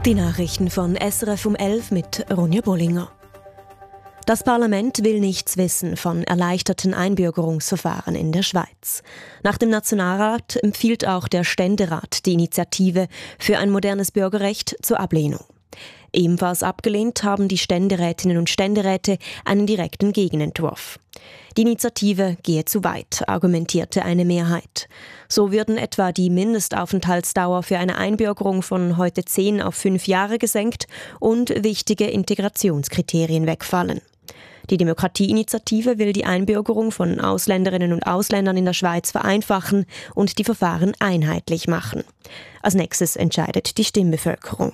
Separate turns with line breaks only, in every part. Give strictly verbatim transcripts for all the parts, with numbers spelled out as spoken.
Die Nachrichten von S R F um elf mit Ronja Bollinger. Das Parlament will nichts wissen von erleichterten Einbürgerungsverfahren in der Schweiz. Nach dem Nationalrat empfiehlt auch der Ständerat die Initiative für ein modernes Bürgerrecht zur Ablehnung. Ebenfalls abgelehnt haben die Ständerätinnen und Ständeräte einen direkten Gegenentwurf. Die Initiative gehe zu weit, argumentierte eine Mehrheit. So würden etwa die Mindestaufenthaltsdauer für eine Einbürgerung von heute zehn auf fünf Jahre gesenkt und wichtige Integrationskriterien wegfallen. Die Demokratieinitiative will die Einbürgerung von Ausländerinnen und Ausländern in der Schweiz vereinfachen und die Verfahren einheitlich machen. Als nächstes entscheidet die Stimmbevölkerung.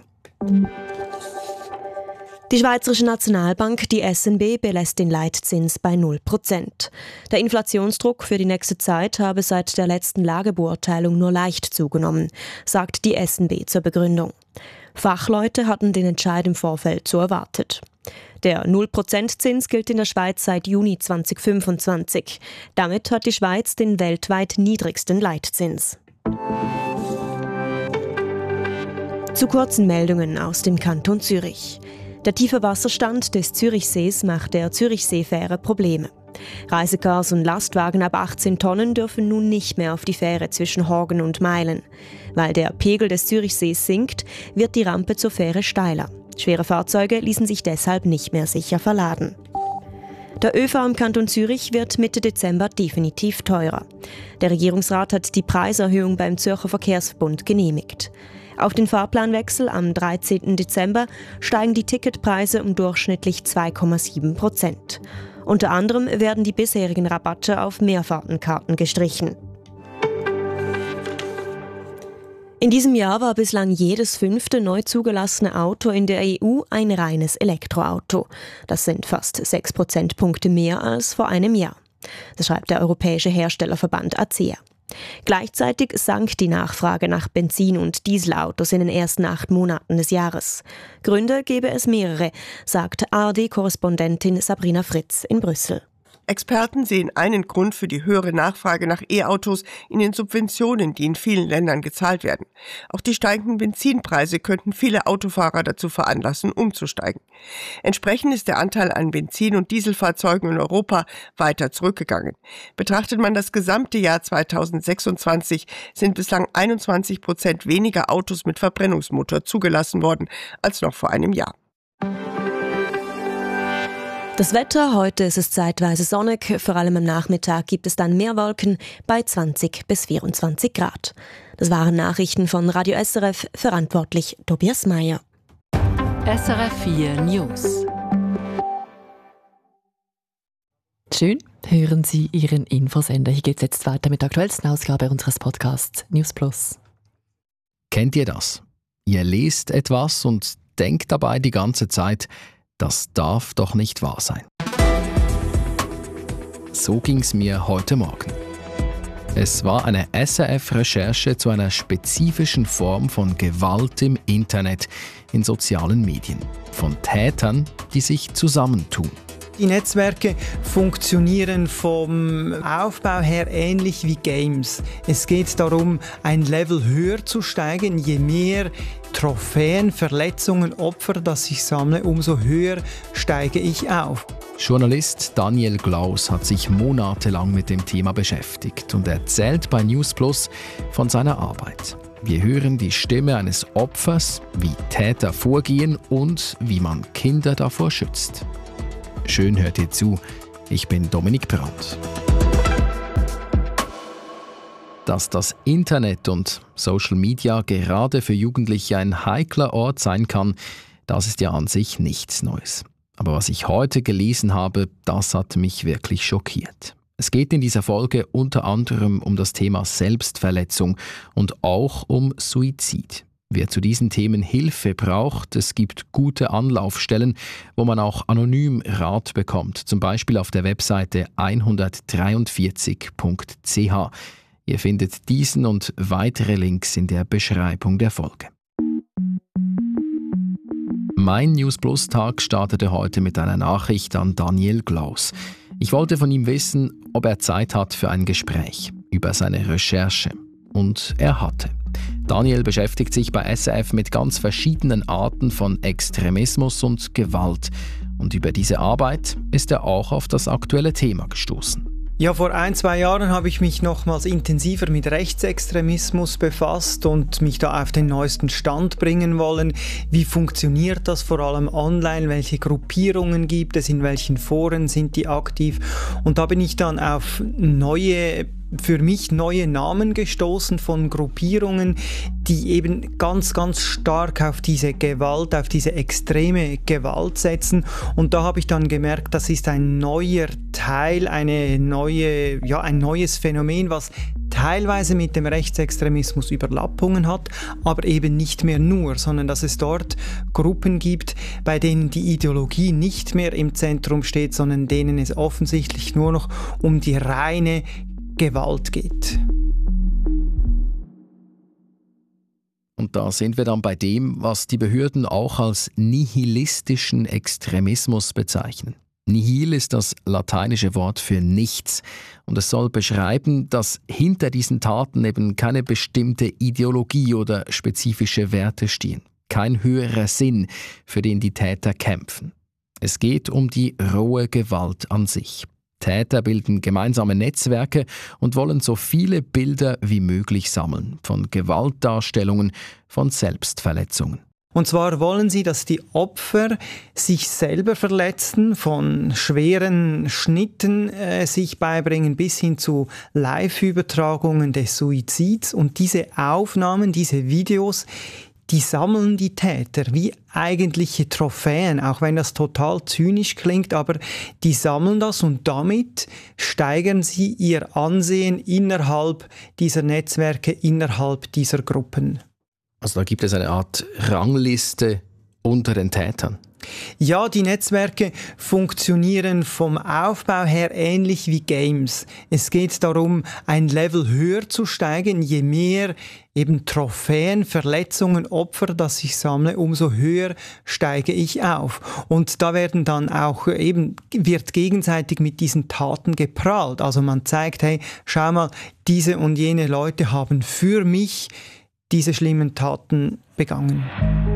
Die Schweizerische Nationalbank, die S N B, belässt den Leitzins bei null Prozent. Der Inflationsdruck für die nächste Zeit habe seit der letzten Lagebeurteilung nur leicht zugenommen, sagt die S N B zur Begründung. Fachleute hatten den Entscheid im Vorfeld so erwartet. Der null Prozent Zins gilt in der Schweiz seit Juni zweitausendfünfundzwanzig. Damit hat die Schweiz den weltweit niedrigsten Leitzins. Zu kurzen Meldungen aus dem Kanton Zürich. Der tiefe Wasserstand des Zürichsees macht der Zürichseefähre Probleme. Reisecars und Lastwagen ab achtzehn Tonnen dürfen nun nicht mehr auf die Fähre zwischen Horgen und Meilen. Weil der Pegel des Zürichsees sinkt, wird die Rampe zur Fähre steiler. Schwere Fahrzeuge ließen sich deshalb nicht mehr sicher verladen. Der ÖV im Kanton Zürich wird Mitte Dezember definitiv teurer. Der Regierungsrat hat die Preiserhöhung beim Zürcher Verkehrsverbund genehmigt. Auf den Fahrplanwechsel am dreizehnten Dezember steigen die Ticketpreise um durchschnittlich zwei Komma sieben Prozent. Unter anderem werden die bisherigen Rabatte auf Mehrfahrtenkarten gestrichen. In diesem Jahr war bislang jedes fünfte neu zugelassene Auto in der E U ein reines Elektroauto. Das sind fast sechs Prozentpunkte mehr als vor einem Jahr. Das schreibt der Europäische Herstellerverband A C E A. Gleichzeitig sank die Nachfrage nach Benzin- und Dieselautos in den ersten acht Monaten des Jahres. Gründe gebe es mehrere, sagt A R D-Korrespondentin Sabrina Fritz in Brüssel.
Experten sehen einen Grund für die höhere Nachfrage nach E-Autos in den Subventionen, die in vielen Ländern gezahlt werden. Auch die steigenden Benzinpreise könnten viele Autofahrer dazu veranlassen, umzusteigen. Entsprechend ist der Anteil an Benzin- und Dieselfahrzeugen in Europa weiter zurückgegangen. Betrachtet man das gesamte Jahr zweitausendsechsundzwanzig, sind bislang einundzwanzig Prozent weniger Autos mit Verbrennungsmotor zugelassen worden als noch vor einem Jahr.
Das Wetter, heute ist es zeitweise sonnig, vor allem am Nachmittag gibt es dann mehr Wolken bei zwanzig bis vierundzwanzig Grad. Das waren Nachrichten von Radio S R F, verantwortlich Tobias Meyer.
S R F vier News.
Schön, hören Sie Ihren Infosender. Hier geht es jetzt weiter mit der aktuellsten Ausgabe unseres Podcasts News Plus.
Kennt ihr das? Ihr lest etwas und denkt dabei die ganze Zeit, das darf doch nicht wahr sein. So ging's mir heute Morgen. Es war eine S R F-Recherche zu einer spezifischen Form von Gewalt im Internet, in sozialen Medien. Von Tätern, die sich zusammentun.
Die Netzwerke funktionieren vom Aufbau her ähnlich wie Games. Es geht darum, ein Level höher zu steigen. Je mehr Trophäen, Verletzungen, Opfer, das ich sammle, umso höher steige ich auf.
Journalist Daniel Glaus hat sich monatelang mit dem Thema beschäftigt und erzählt bei News Plus von seiner Arbeit. Wir hören die Stimme eines Opfers, wie Täter vorgehen und wie man Kinder davor schützt. Schön hört ihr zu, ich bin Dominik Brandt. Dass das Internet und Social Media gerade für Jugendliche ein heikler Ort sein kann, das ist ja an sich nichts Neues. Aber was ich heute gelesen habe, das hat mich wirklich schockiert. Es geht in dieser Folge unter anderem um das Thema Selbstverletzung und auch um Suizid. Wer zu diesen Themen Hilfe braucht, es gibt gute Anlaufstellen, wo man auch anonym Rat bekommt, zum Beispiel auf der Webseite hundertdreiundvierzig punkt c h. Ihr findet diesen und weitere Links in der Beschreibung der Folge. Mein News Plus Tag startete heute mit einer Nachricht an Daniel Glaus. Ich wollte von ihm wissen, ob er Zeit hat für ein Gespräch über seine Recherche. Und er hatte. Daniel beschäftigt sich bei S R F mit ganz verschiedenen Arten von Extremismus und Gewalt. Und über diese Arbeit ist er auch auf das aktuelle Thema gestoßen.
Ja, vor ein, zwei Jahren habe ich mich nochmals intensiver mit Rechtsextremismus befasst und mich da auf den neuesten Stand bringen wollen. Wie funktioniert das vor allem online? Welche Gruppierungen gibt es? In welchen Foren sind die aktiv? Und da bin ich dann auf neue für mich neue Namen gestoßen von Gruppierungen, die eben ganz, ganz stark auf diese Gewalt, auf diese extreme Gewalt setzen. Und da habe ich dann gemerkt, das ist ein neuer Teil, eine neue, ja, ein neues Phänomen, was teilweise mit dem Rechtsextremismus Überlappungen hat, aber eben nicht mehr nur, sondern dass es dort Gruppen gibt, bei denen die Ideologie nicht mehr im Zentrum steht, sondern denen es offensichtlich nur noch um die reine Gewalt geht.
Und da sind wir dann bei dem, was die Behörden auch als nihilistischen Extremismus bezeichnen. Nihil ist das lateinische Wort für nichts und es soll beschreiben, dass hinter diesen Taten eben keine bestimmte Ideologie oder spezifische Werte stehen, kein höherer Sinn, für den die Täter kämpfen. Es geht um die rohe Gewalt an sich. Täter bilden gemeinsame Netzwerke und wollen so viele Bilder wie möglich sammeln, von Gewaltdarstellungen, von Selbstverletzungen.
Und zwar wollen sie, dass die Opfer sich selber verletzen, von schweren Schnitten äh, sich beibringen bis hin zu Live-Übertragungen des Suizids. Und diese Aufnahmen, diese Videos, die sammeln die Täter wie eigentliche Trophäen, auch wenn das total zynisch klingt, aber die sammeln das und damit steigern sie ihr Ansehen innerhalb dieser Netzwerke, innerhalb dieser Gruppen.
Also da gibt es eine Art Rangliste unter den Tätern.
Ja, die Netzwerke funktionieren vom Aufbau her ähnlich wie Games. Es geht darum, ein Level höher zu steigen. Je mehr eben Trophäen, Verletzungen, Opfer, das ich sammle, umso höher steige ich auf. Und da werden dann auch eben, wird gegenseitig mit diesen Taten geprahlt. Also man zeigt, hey, schau mal, diese und jene Leute haben für mich diese schlimmen Taten begangen.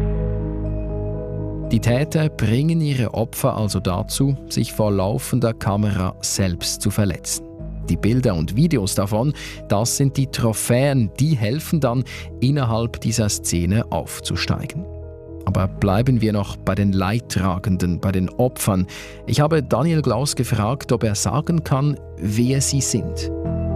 Die Täter bringen ihre Opfer also dazu, sich vor laufender Kamera selbst zu verletzen. Die Bilder und Videos davon, das sind die Trophäen, die helfen dann, innerhalb dieser Szene aufzusteigen. Aber bleiben wir noch bei den Leidtragenden, bei den Opfern. Ich habe Daniel Glaus gefragt, ob er sagen kann, wer sie sind.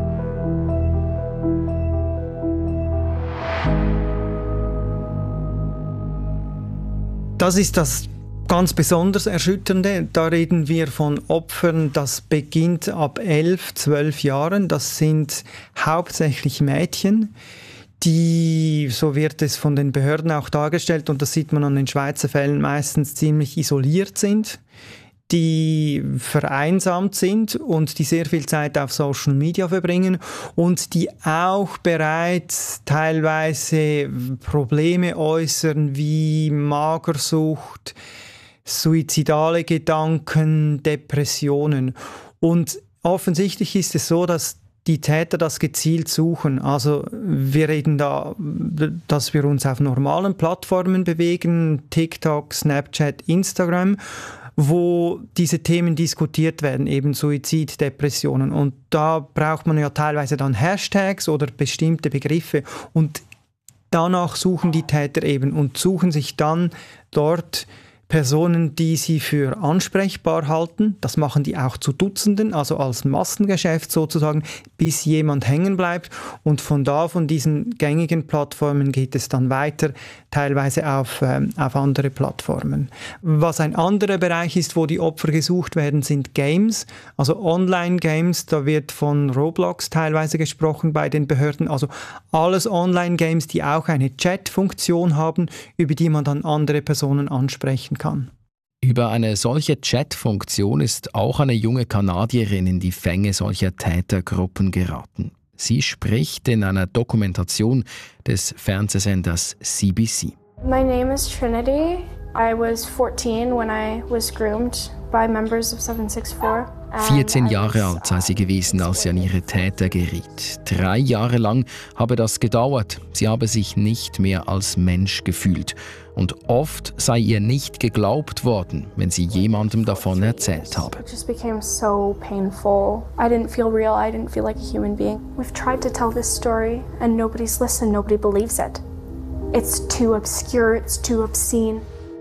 Das ist das ganz besonders Erschütternde. Da reden wir von Opfern, das beginnt ab elf, zwölf Jahren. Das sind hauptsächlich Mädchen, die, so wird es von den Behörden auch dargestellt, und das sieht man an den Schweizer Fällen, meistens ziemlich isoliert sind, die vereinsamt sind und die sehr viel Zeit auf Social Media verbringen und die auch bereits teilweise Probleme äußern wie Magersucht, suizidale Gedanken, Depressionen. Und offensichtlich ist es so, dass die Täter das gezielt suchen. Also wir reden da, dass wir uns auf normalen Plattformen bewegen, TikTok, Snapchat, Instagram, wo diese Themen diskutiert werden, eben Suizid, Depressionen. Und da braucht man ja teilweise dann Hashtags oder bestimmte Begriffe. Und danach suchen die Täter eben und suchen sich dann dort Personen, die sie für ansprechbar halten. Das machen die auch zu Dutzenden, also als Massengeschäft sozusagen, bis jemand hängen bleibt. Und von da, von diesen gängigen Plattformen geht es dann weiter, teilweise auf, ähm, auf andere Plattformen. Was ein anderer Bereich ist, wo die Opfer gesucht werden, sind Games, also Online-Games. Da wird von Roblox teilweise gesprochen bei den Behörden. Also alles Online-Games, die auch eine Chat-Funktion haben, über die man dann andere Personen ansprechen kann. Kann.
Über eine solche Chat-Funktion ist auch eine junge Kanadierin in die Fänge solcher Tätergruppen geraten. Sie spricht in einer Dokumentation des Fernsehsenders C B C.
My name is Trinity I was fourteen when I was groomed by members of seven six four.
vierzehn Jahre alt sei sie gewesen, als sie an ihre Täter geriet. Drei Jahre lang habe das gedauert. Sie habe sich nicht mehr als Mensch gefühlt. Und oft sei ihr nicht geglaubt worden, wenn sie jemandem davon erzählt habe.
It just became so painful. I didn't feel real. I didn't feel like a human being. We've tried to tell this story and nobody's listened. Nobody believes it. It's too obscure. It's too obscene.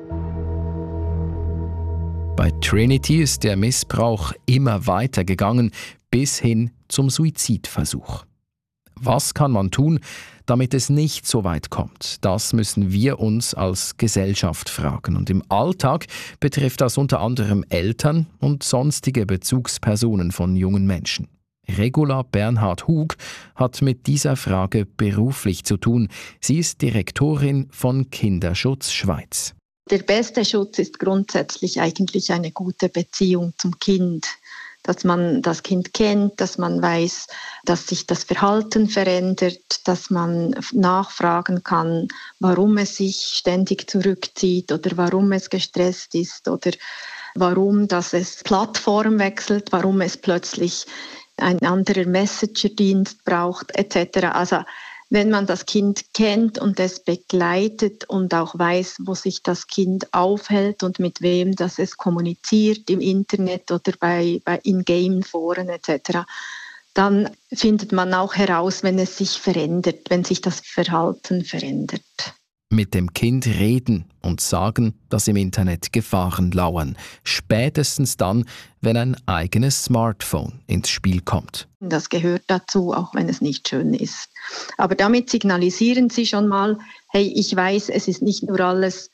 Bei Trinity ist der Missbrauch immer weiter gegangen, bis hin zum Suizidversuch. Was kann man tun, damit es nicht so weit kommt? Das müssen wir uns als Gesellschaft fragen. Und im Alltag betrifft das unter anderem Eltern und sonstige Bezugspersonen von jungen Menschen. Regula Bernhard-Hug hat mit dieser Frage beruflich zu tun. Sie ist Direktorin von Kinderschutz Schweiz.
Der beste Schutz ist grundsätzlich eigentlich eine gute Beziehung zum Kind. Dass man das Kind kennt, dass man weiß, dass sich das Verhalten verändert, dass man nachfragen kann, warum es sich ständig zurückzieht oder warum es gestresst ist oder warum dass es Plattform wechselt, warum es plötzlich ein anderer Messenger-Dienst braucht et cetera. Also wenn man das Kind kennt und es begleitet und auch weiß, wo sich das Kind aufhält und mit wem das es kommuniziert im Internet oder bei, bei In-Game-Foren et cetera, dann findet man auch heraus, wenn es sich verändert, wenn sich das Verhalten verändert.
Mit dem Kind reden und sagen, dass im Internet Gefahren lauern. Spätestens dann, wenn ein eigenes Smartphone ins Spiel kommt.
Das gehört dazu, auch wenn es nicht schön ist. Aber damit signalisieren Sie schon mal, hey, ich weiß, es ist nicht nur alles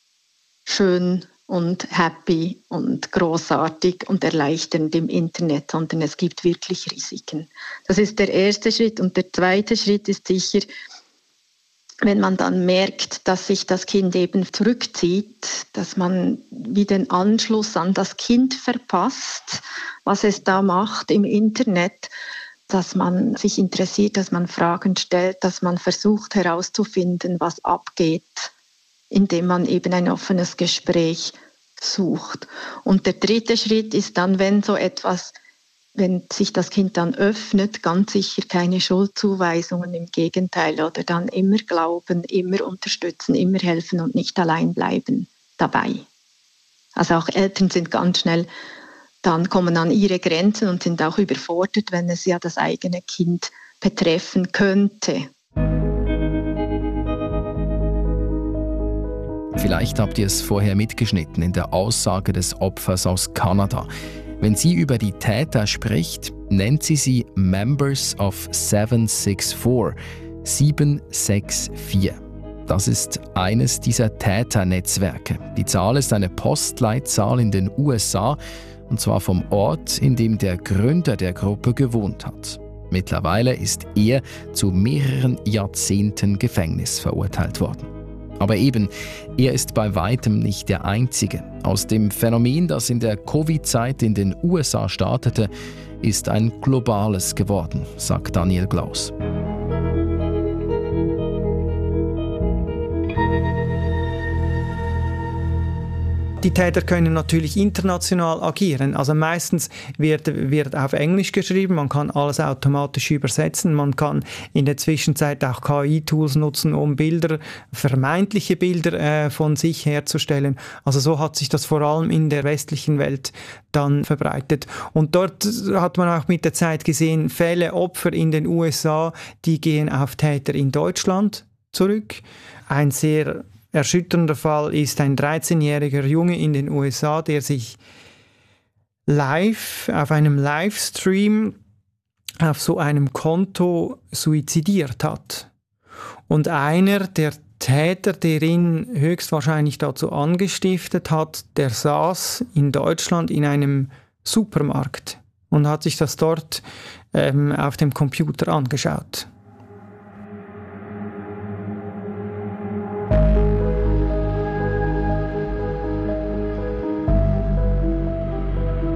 schön und happy und großartig und erleichternd im Internet, sondern es gibt wirklich Risiken. Das ist der erste Schritt. Und der zweite Schritt ist sicher, wenn man dann merkt, dass sich das Kind eben zurückzieht, dass man wie den Anschluss an das Kind verpasst, was es da macht im Internet, dass man sich interessiert, dass man Fragen stellt, dass man versucht herauszufinden, was abgeht, indem man eben ein offenes Gespräch sucht. Und der dritte Schritt ist dann, wenn so etwas Wenn sich das Kind dann öffnet, ganz sicher keine Schuldzuweisungen, im Gegenteil, oder dann immer glauben, immer unterstützen, immer helfen und nicht allein bleiben dabei. Also auch Eltern sind ganz schnell, dann kommen an ihre Grenzen und sind auch überfordert, wenn es ja das eigene Kind betreffen könnte.
Vielleicht habt ihr es vorher mitgeschnitten in der Aussage des Opfers aus Kanada. Wenn sie über die Täter spricht, nennt sie sie Members of seven six four, sieben sechs vier. Das ist eines dieser Täternetzwerke. Die Zahl ist eine Postleitzahl in den U S A, und zwar vom Ort, in dem der Gründer der Gruppe gewohnt hat. Mittlerweile ist er zu mehreren Jahrzehnten Gefängnis verurteilt worden. Aber eben, er ist bei weitem nicht der Einzige. Aus dem Phänomen, das in der Covid-Zeit in den U S A startete, ist ein globales geworden, sagt Daniel Glaus.
Die Täter können natürlich international agieren. Also meistens wird, wird auf Englisch geschrieben, man kann alles automatisch übersetzen, man kann in der Zwischenzeit auch K I-Tools nutzen, um Bilder, vermeintliche Bilder äh, von sich herzustellen. Also so hat sich das vor allem in der westlichen Welt dann verbreitet. Und dort hat man auch mit der Zeit gesehen, Fälle, Opfer in den U S A, die gehen auf Täter in Deutschland zurück. Ein sehr erschütternder Fall ist ein dreizehnjähriger Junge in den U S A, der sich live auf einem Livestream auf so einem Konto suizidiert hat. Und einer der Täter, der ihn höchstwahrscheinlich dazu angestiftet hat, der saß in Deutschland in einem Supermarkt und hat sich das dort ähm, auf dem Computer angeschaut.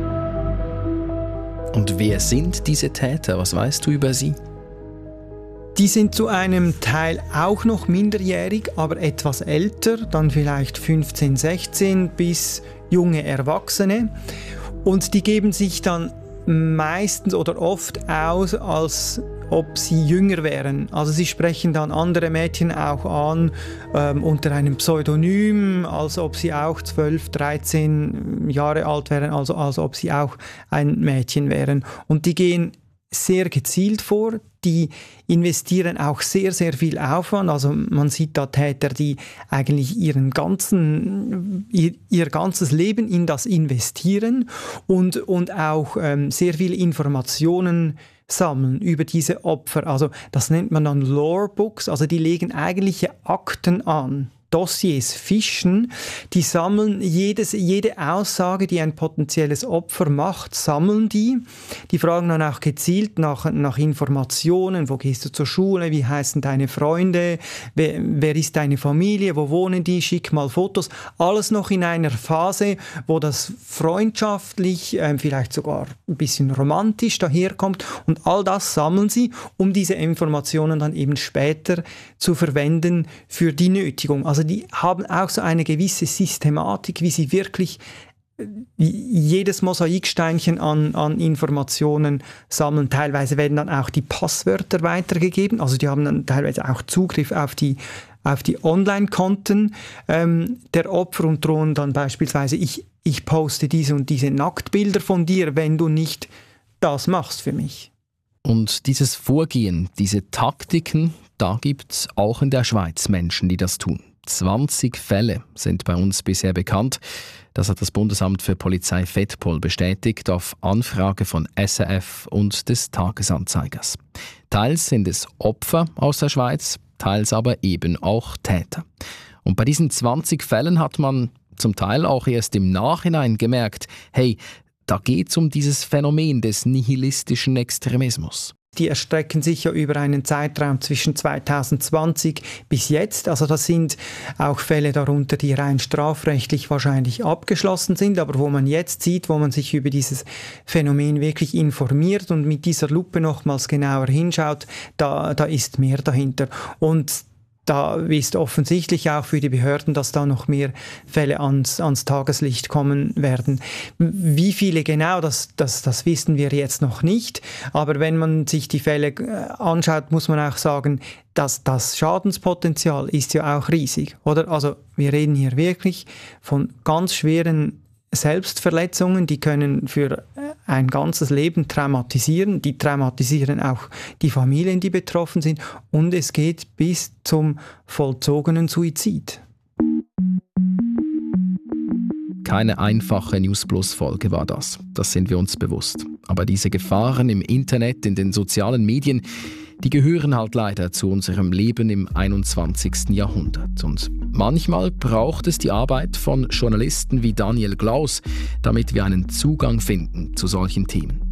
Und wer sind diese Täter? Was weißt du über sie?
Die sind zu einem Teil auch noch minderjährig, aber etwas älter, dann vielleicht fünfzehn, sechzehn bis junge Erwachsene. Und die geben sich dann meistens oder oft aus, als ob sie jünger wären. Also sie sprechen dann andere Mädchen auch an ähm, unter einem Pseudonym, als ob sie auch zwölf, dreizehn Jahre alt wären, also als ob sie auch ein Mädchen wären. Und die gehen sehr gezielt vor, die investieren auch sehr, sehr viel Aufwand. Also man sieht da Täter, die eigentlich ihren ganzen, ihr, ihr ganzes Leben in das investieren und, und auch ähm, sehr viele Informationen sammeln über diese Opfer. Also das nennt man dann Lorebooks, also die legen eigentliche Akten an. Dossiers fischen, die sammeln jedes, jede Aussage, die ein potenzielles Opfer macht, sammeln die. Die fragen dann auch gezielt nach, nach Informationen, wo gehst du zur Schule, wie heißen deine Freunde, wer, wer ist deine Familie, wo wohnen die, schick mal Fotos. Alles noch in einer Phase, wo das freundschaftlich, äh, vielleicht sogar ein bisschen romantisch daherkommt, und all das sammeln sie, um diese Informationen dann eben später zu verwenden für die Nötigung. Also die haben auch so eine gewisse Systematik, wie sie wirklich jedes Mosaiksteinchen an, an Informationen sammeln. Teilweise werden dann auch die Passwörter weitergegeben, also die haben dann teilweise auch Zugriff auf die, auf die Online-Konten ähm, der Opfer und drohen dann beispielsweise, ich, ich poste diese und diese Nacktbilder von dir, wenn du nicht das machst für mich.
Und dieses Vorgehen, diese Taktiken, da gibt es auch in der Schweiz Menschen, die das tun. zwanzig Fälle sind bei uns bisher bekannt. Das hat das Bundesamt für Polizei Fettpol bestätigt auf Anfrage von S R F und des Tagesanzeigers. Teils sind es Opfer aus der Schweiz, teils aber eben auch Täter. Und bei diesen zwanzig Fällen hat man zum Teil auch erst im Nachhinein gemerkt, hey, da geht es um dieses Phänomen des nihilistischen Extremismus.
Die erstrecken sich ja über einen Zeitraum zwischen zweitausendzwanzig bis jetzt. Also das sind auch Fälle darunter, die rein strafrechtlich wahrscheinlich abgeschlossen sind, aber wo man jetzt sieht, wo man sich über dieses Phänomen wirklich informiert und mit dieser Lupe nochmals genauer hinschaut, da, da ist mehr dahinter. Und da ist offensichtlich auch für die Behörden, dass da noch mehr Fälle ans, ans Tageslicht kommen werden. Wie viele genau, das, das, das wissen wir jetzt noch nicht. Aber wenn man sich die Fälle anschaut, muss man auch sagen, dass das Schadenspotenzial ist ja auch riesig, oder? Also wir reden hier wirklich von ganz schweren Selbstverletzungen, die können für ein ganzes Leben traumatisieren. Die traumatisieren auch die Familien, die betroffen sind. Und es geht bis zum vollzogenen Suizid.
Keine einfache News-Plus-Folge war das. Das sind wir uns bewusst. Aber diese Gefahren im Internet, in den sozialen Medien, die gehören halt leider zu unserem Leben im einundzwanzigsten Jahrhundert. Und manchmal braucht es die Arbeit von Journalisten wie Daniel Glaus, damit wir einen Zugang finden zu solchen Themen.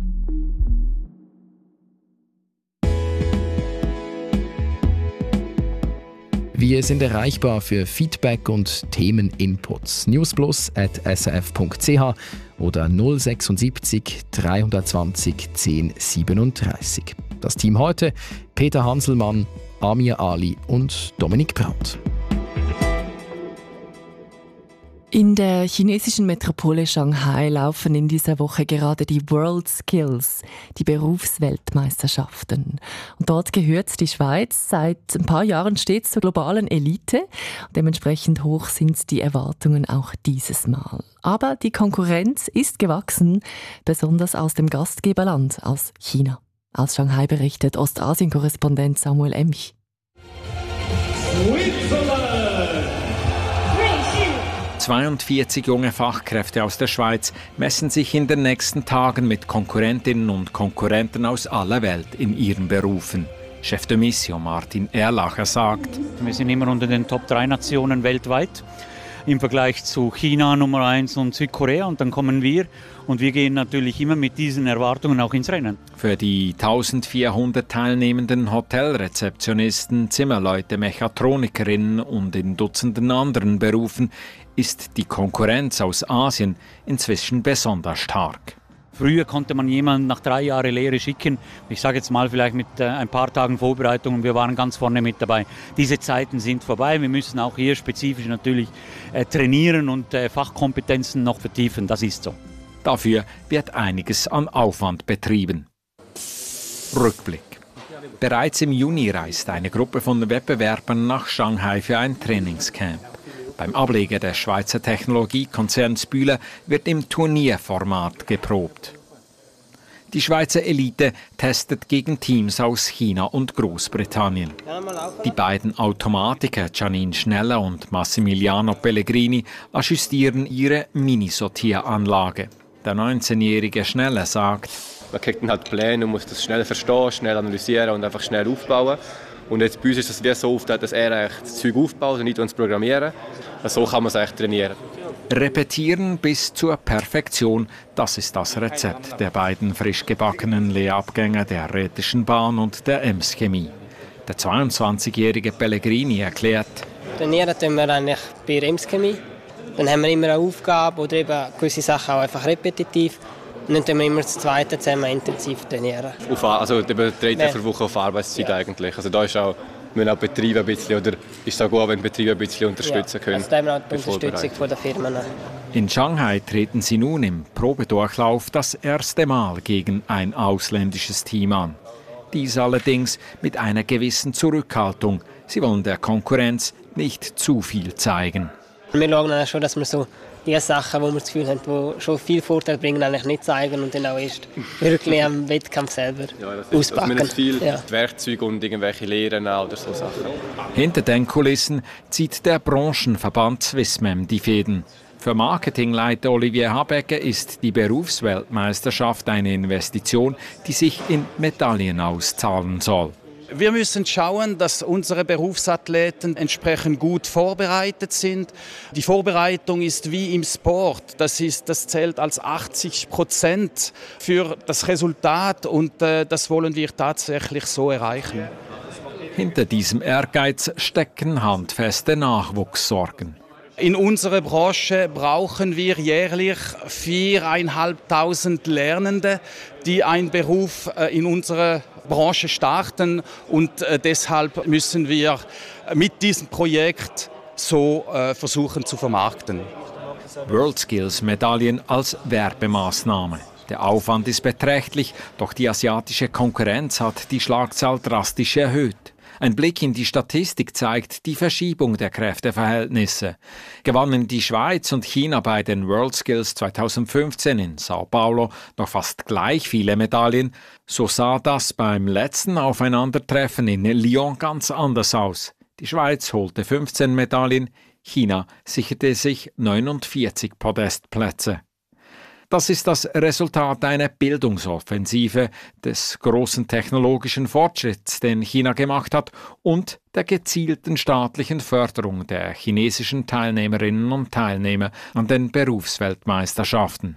Wir sind erreichbar für Feedback und Themeninputs. newsplus at s r f punkt c h oder null sechsundsiebzig dreihundertzwanzig zehn siebenunddreißig. Das Team heute: Peter Hanselmann, Amir Ali und Dominik Braut.
In der chinesischen Metropole Shanghai laufen in dieser Woche gerade die World Skills, die Berufsweltmeisterschaften. Und dort gehört die Schweiz seit ein paar Jahren stets zur globalen Elite. Dementsprechend hoch sind die Erwartungen auch dieses Mal. Aber die Konkurrenz ist gewachsen, besonders aus dem Gastgeberland, aus China. Aus Shanghai berichtet Ostasien-Korrespondent Samuel Emch.
zweiundvierzig junge Fachkräfte aus der Schweiz messen sich in den nächsten Tagen mit Konkurrentinnen und Konkurrenten aus aller Welt in ihren Berufen. Chef de Mission Martin Erlacher sagt:
Wir sind immer unter den Top drei Nationen weltweit im Vergleich zu China Nummer eins und Südkorea, und dann kommen wir und wir gehen natürlich immer mit diesen Erwartungen auch ins Rennen.
Für die eintausendvierhundert teilnehmenden Hotelrezeptionisten, Zimmerleute, Mechatronikerinnen und in Dutzenden anderen Berufen ist die Konkurrenz aus Asien inzwischen besonders stark.
Früher konnte man jemanden nach drei Jahren Lehre schicken. Ich sage jetzt mal vielleicht mit äh, ein paar Tagen Vorbereitung und wir waren ganz vorne mit dabei. Diese Zeiten sind vorbei. Wir müssen auch hier spezifisch natürlich äh, trainieren und äh, Fachkompetenzen noch vertiefen. Das ist so.
Dafür wird einiges an Aufwand betrieben. Rückblick. Bereits im Juni reist eine Gruppe von Wettbewerbern nach Shanghai für ein Trainingscamp. Beim Ableger des Schweizer Technologiekonzerns Bühler wird im Turnierformat geprobt. Die Schweizer Elite testet gegen Teams aus China und Großbritannien. Die beiden Automatiker Janine Schneller und Massimiliano Pellegrini ajustieren ihre Minisortieranlage. Der neunzehnjährige Schneller sagt:
Man kriegt dann halt Pläne und muss das schnell verstehen, schnell analysieren und einfach schnell aufbauen. Und jetzt bei uns ist es wie so oft, dass er das Zeug aufbaut und nicht uns programmieren. So kann man es eigentlich trainieren.
Repetieren bis zur Perfektion, das ist das Rezept der beiden frisch gebackenen Lehrabgänger der Rätischen Bahn und der Ems Chemie. Der zweiundzwanzigjährige Pellegrini erklärt:
Trainieren tun wir eigentlich bei der Ems Chemie. Dann haben wir immer eine Aufgabe oder eben gewisse Sachen auch einfach repetitiv. Und dann tun wir immer das Zweite zusammen intensiv trainieren.
Auf, also über drei Tage pro Woche auf Arbeitszeit ja. eigentlich. Also da ist auch, müssen auch Betriebe ein bisschen, oder ist es auch gut, wenn Betriebe ein bisschen unterstützen können.
Ja, also da haben wir auch die Unterstützung von der Firmen.
In Shanghai treten sie nun im Probedurchlauf das erste Mal gegen ein ausländisches Team an. Dies allerdings mit einer gewissen Zurückhaltung. Sie wollen der Konkurrenz nicht zu viel zeigen.
Wir schauen dann schon, dass wir so die Sachen, die wir das Gefühl haben, die schon viel Vorteil bringen, eigentlich nicht zeigen und dann auch erst wirklich am Wettkampf selber
ja, das
ist, auspacken.
Das viel
ja.
Werkzeuge und irgendwelche Lehren oder so Sachen.
Hinter den Kulissen zieht der Branchenverband Swissmem die Fäden. Für Marketingleiter Olivier Habecker ist die Berufsweltmeisterschaft eine Investition, die sich in Medaillen auszahlen soll.
Wir müssen schauen, dass unsere Berufsathleten entsprechend gut vorbereitet sind. Die Vorbereitung ist wie im Sport. Das, ist, das zählt als achtzig Prozent für das Resultat und äh, das wollen wir tatsächlich so erreichen.
Hinter diesem Ehrgeiz stecken handfeste Nachwuchssorgen.
In unserer Branche brauchen wir jährlich viertausendfünfhundert Lernende, die einen Beruf in unserer Branche starten. Und deshalb müssen wir mit diesem Projekt so versuchen zu vermarkten.
WorldSkills-Medaillen als Werbemaßnahme. Der Aufwand ist beträchtlich, doch die asiatische Konkurrenz hat die Schlagzahl drastisch erhöht. Ein Blick in die Statistik zeigt die Verschiebung der Kräfteverhältnisse. Gewannen die Schweiz und China bei den WorldSkills zweitausendfünfzehn in Sao Paulo noch fast gleich viele Medaillen, so sah das beim letzten Aufeinandertreffen in Lyon ganz anders aus. Die Schweiz holte fünfzehn Medaillen, China sicherte sich neunundvierzig Podestplätze. Das ist das Resultat einer Bildungsoffensive, des großen technologischen Fortschritts, den China gemacht hat, und der gezielten staatlichen Förderung der chinesischen Teilnehmerinnen und Teilnehmer an den Berufsweltmeisterschaften.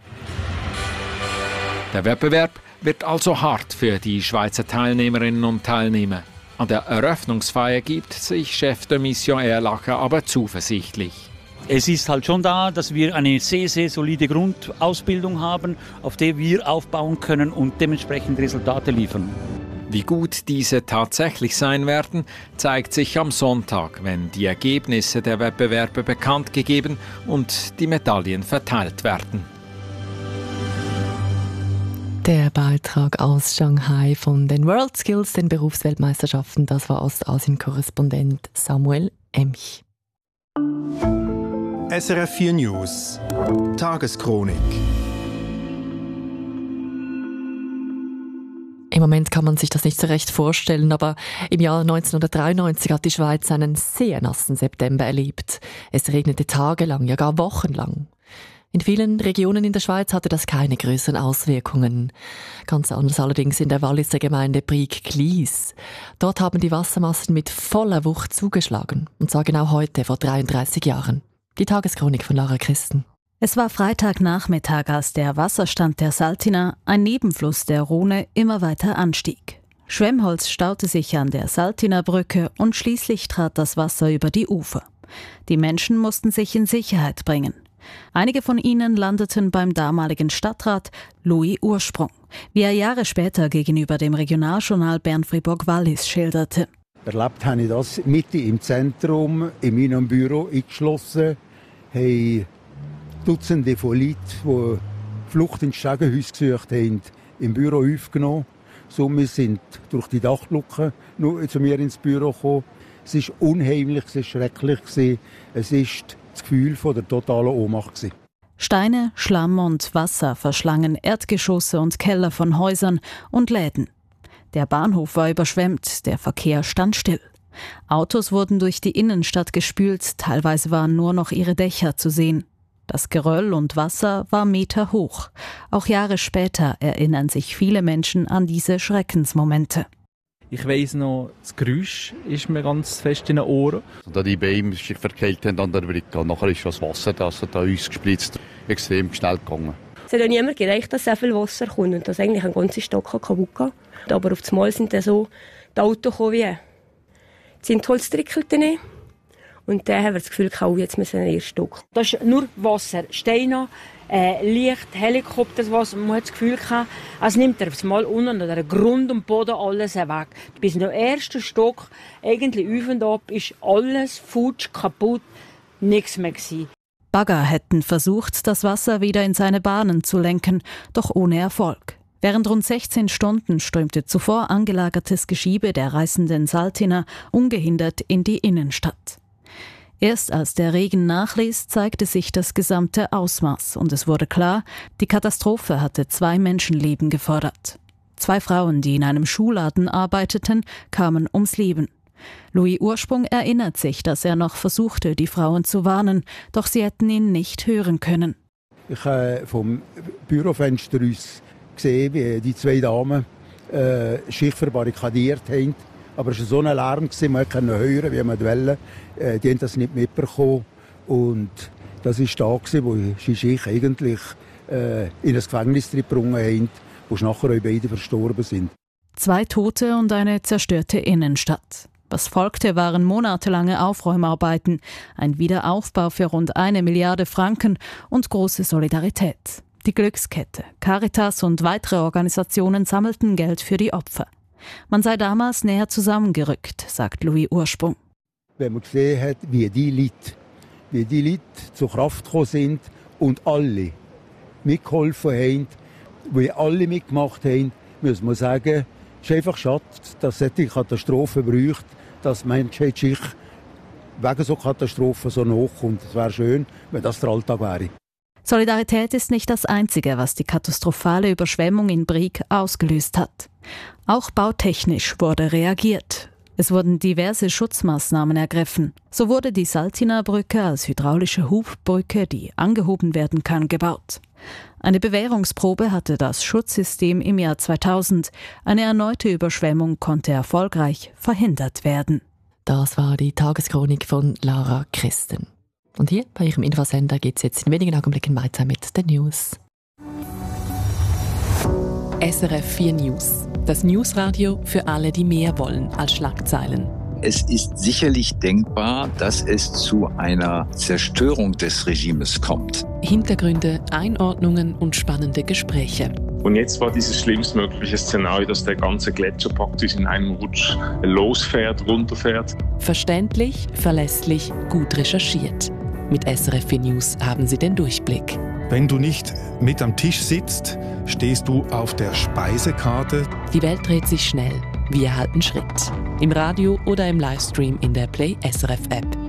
Der Wettbewerb wird also hart für die Schweizer Teilnehmerinnen und Teilnehmer. An der Eröffnungsfeier gibt sich Chef de Mission Erlacher aber zuversichtlich.
Es ist halt schon da, dass wir eine sehr, sehr solide Grundausbildung haben, auf der wir aufbauen können und dementsprechend Resultate liefern.
Wie gut diese tatsächlich sein werden, zeigt sich am Sonntag, wenn die Ergebnisse der Wettbewerbe bekannt gegeben und die Medaillen verteilt werden.
Der Beitrag aus Shanghai von den WorldSkills, den Berufsweltmeisterschaften, das war Ostasien-Korrespondent Samuel Emch.
S R F vier News Tageschronik.
Im Moment kann man sich das nicht so recht vorstellen, aber im Jahr neunzehnhundertdreiundneunzig hat die Schweiz einen sehr nassen September erlebt. Es regnete tagelang, ja gar wochenlang. In vielen Regionen in der Schweiz hatte das keine größeren Auswirkungen. Ganz anders allerdings in der Walliser Gemeinde Brig-Glies. Dort haben die Wassermassen mit voller Wucht zugeschlagen. Und zwar genau heute, vor dreiunddreißig Jahren. Die Tageschronik von Lara Christen.
Es war Freitagnachmittag, als der Wasserstand der Saltina, ein Nebenfluss der Rhone, immer weiter anstieg. Schwemmholz staute sich an der Saltina-Brücke und schließlich trat das Wasser über die Ufer. Die Menschen mussten sich in Sicherheit bringen. Einige von ihnen landeten beim damaligen Stadtrat Louis Ursprung, wie er Jahre später gegenüber dem Regionaljournal Bern Fribourg-Wallis schilderte.
Erlebt habe ich das mitten im Zentrum, in meinem Büro eingeschlossen, haben Dutzende von Leuten, die Flucht ins Stegenhaus gesucht haben, im Büro aufgenommen. So, wir sind durch die Dachluke zu mir ins Büro gekommen. Es war unheimlich, es war schrecklich. Es war das Gefühl von der totalen Ohnmacht.
Steine, Schlamm und Wasser verschlangen Erdgeschosse und Keller von Häusern und Läden. Der Bahnhof war überschwemmt, der Verkehr stand still. Autos wurden durch die Innenstadt gespült, teilweise waren nur noch ihre Dächer zu sehen. Das Geröll und Wasser war Meter hoch. Auch Jahre später erinnern sich viele Menschen an diese Schreckensmomente.
Ich weiss noch, das Geräusch ist mir ganz fest in den Ohren.
Da die Bäume sich verkehlt haben an der Brücke, nachher ist das Wasser, das hat uns gespritzt, extrem schnell gegangen.
Es hat ja niemand gedacht, dass so viel Wasser kommt und dass eigentlich ein ganzer Stock kaputt geht. Aber auf einmal sind dann so die Autos gekommen wie Zündholztrickel drin. Und dann haben wir das Gefühl, oh, jetzt müssen wir einen ersten Stock.
Das ist nur Wasser, Steine, äh, Licht, Helikopter, was man hat das Gefühl gehabt, es nimmt er aufs Mal unten, der Grund und Boden alles weg. Bis zum ersten Stock, eigentlich auf und ab, ist alles futsch, kaputt, nichts mehr gewesen.
Bagger hätten versucht, das Wasser wieder in seine Bahnen zu lenken, doch ohne Erfolg. Während rund sechzehn Stunden strömte zuvor angelagertes Geschiebe der reißenden Saltiner ungehindert in die Innenstadt. Erst als der Regen nachließ, zeigte sich das gesamte Ausmaß und es wurde klar, die Katastrophe hatte zwei Menschenleben gefordert. Zwei Frauen, die in einem Schuhladen arbeiteten, kamen ums Leben. Louis Ursprung erinnert sich, dass er noch versuchte, die Frauen zu warnen, doch sie hätten ihn nicht hören können.
Ich habe vom Bürofenster aus gesehen, wie die zwei Damen äh, Schicht verbarrikadiert haben. Aber es war so ein Lärm, man konnte hören, wie man wollte. Äh, die haben das nicht mitbekommen. Und das war da, wo sie sich eigentlich äh, in ein Gefängnis gebracht haben, wo nachher auch beide verstorben sind.
Zwei Tote und eine zerstörte Innenstadt. Was folgte, waren monatelange Aufräumarbeiten, ein Wiederaufbau für rund eine Milliarde Franken und große Solidarität. Die Glückskette, Caritas und weitere Organisationen sammelten Geld für die Opfer. Man sei damals näher zusammengerückt, sagt Louis Ursprung.
Wenn man gesehen hat, wie die Leute, wie die Leute zur Kraft gekommen sind und alle mitgeholfen haben, wie alle mitgemacht haben, muss man sagen, es ist einfach schade, dass solche Katastrophen braucht, dass Menschen sich wegen so Katastrophen so nachkommt. Es wäre schön, wenn das der Alltag wäre.
Solidarität ist nicht das Einzige, was die katastrophale Überschwemmung in Brig ausgelöst hat. Auch bautechnisch wurde reagiert. Es wurden diverse Schutzmaßnahmen ergriffen. So wurde die Saltiner-Brücke als hydraulische Hubbrücke, die angehoben werden kann, gebaut. Eine Bewährungsprobe hatte das Schutzsystem im Jahr zweitausend. Eine erneute Überschwemmung konnte erfolgreich verhindert werden.
Das war die Tageschronik von Lara Christen. Und hier bei Ihrem Infosender geht es jetzt in wenigen Augenblicken weiter mit den News. S R F vier News. Das Newsradio für alle, die mehr wollen als Schlagzeilen.
Es ist sicherlich denkbar, dass es zu einer Zerstörung des Regimes kommt.
Hintergründe, Einordnungen und spannende Gespräche.
Und jetzt war dieses schlimmstmögliche Szenario, dass der ganze Gletscher praktisch in einem Rutsch losfährt, runterfährt.
Verständlich, verlässlich, gut recherchiert. Mit S R F vier News haben Sie den Durchblick.
Wenn du nicht mit am Tisch sitzt, stehst du auf der Speisekarte.
Die Welt dreht sich schnell. Wir halten Schritt. Im Radio oder im Livestream in der Play S R F App.